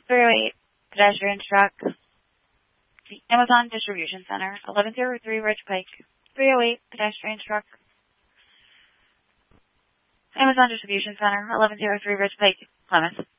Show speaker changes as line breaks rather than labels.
308 pedestrian truck. The Amazon Distribution Center, 1103 Ridge Pike. 308 pedestrian truck. Amazon Distribution Center, 1103 Ridge Pike, Plymouth.